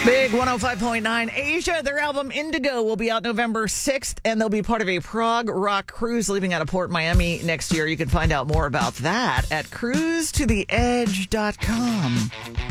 Big 105.9 Asia. Their album Indigo will be out November 6th, and they'll be part of a prog rock cruise leaving out of Port Miami next year. You can find out more about that at cruisetotheedge.com.